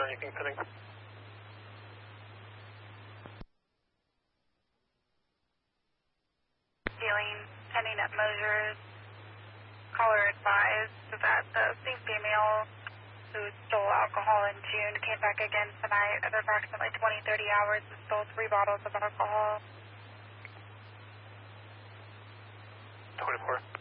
anything pending. Dealing pending at Mosier's. Caller advised that the same female who stole alcohol in June came back again tonight at approximately 20-30 hours and stole 3 bottles of alcohol. 24.